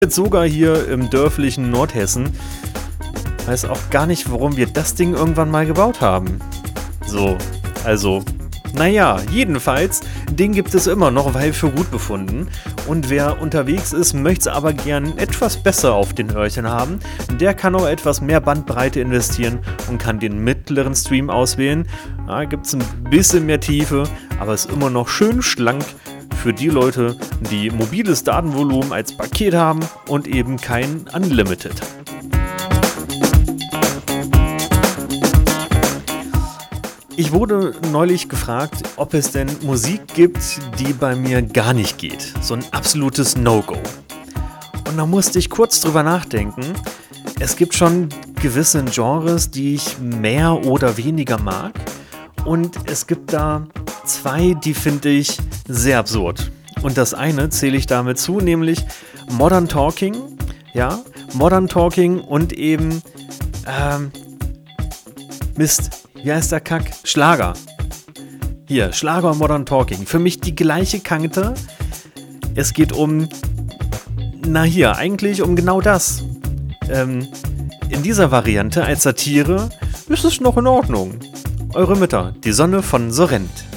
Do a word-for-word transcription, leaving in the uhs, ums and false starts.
Jetzt sogar hier im dörflichen Nordhessen. Weiß auch gar nicht, warum wir das Ding irgendwann mal gebaut haben. So, also, naja, jedenfalls, den gibt es immer noch, weil für gut befunden. Und wer unterwegs ist, möchte es aber gern etwas besser auf den Öhrchen haben, der kann auch etwas mehr Bandbreite investieren und kann den mittleren Stream auswählen. Da gibt es ein bisschen mehr Tiefe, aber ist immer noch schön schlank für die Leute, die mobiles Datenvolumen als Paket haben und eben kein Unlimited. Ich wurde neulich gefragt, ob es denn Musik gibt, die bei mir gar nicht geht. So ein absolutes No-Go. Und da musste ich kurz drüber nachdenken. Es gibt schon gewisse Genres, die ich mehr oder weniger mag. Und es gibt da zwei, die finde ich sehr absurd. Und das eine zähle ich damit zu, nämlich Modern Talking. Ja, Modern Talking und eben ähm, Mist. Wie heißt der Kack? Schlager. Hier, Schlager und Modern Talking. Für mich die gleiche Kante. Es geht um, na hier, eigentlich um genau das. Ähm, in dieser Variante als Satire ist es noch in Ordnung. Eure Mütter, die Sonne von Sorrent.